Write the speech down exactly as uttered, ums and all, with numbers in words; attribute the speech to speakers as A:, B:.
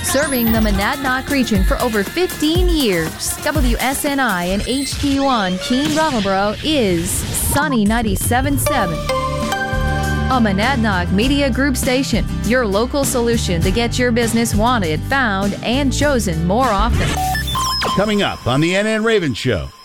A: Serving the Monadnock region for over fifteen years, W S N I and H D one Keene Brattleboro is Sunny ninety-seven point seven. A Monadnock Media Group station, your local solution to get your business wanted, found, and chosen more often.
B: Coming up on the N N Raven Show.